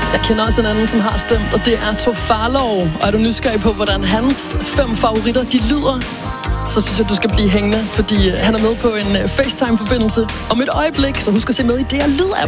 Jeg kender også en anden, som har stemt, og det er Tofalov. Og er du nysgerrig på, hvordan hans 5 favoritter de lyder, så synes jeg, du skal blive hængende, fordi han er med på en FaceTime-forbindelse om et øjeblik, så husk at se med i DR Lyd-appen.